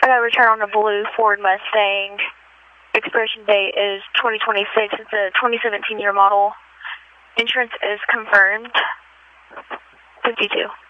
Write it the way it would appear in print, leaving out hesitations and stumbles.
got a return on a blue Ford Mustang. Expiration date is 2026. It's a 2017 year model. Insurance is confirmed. 52.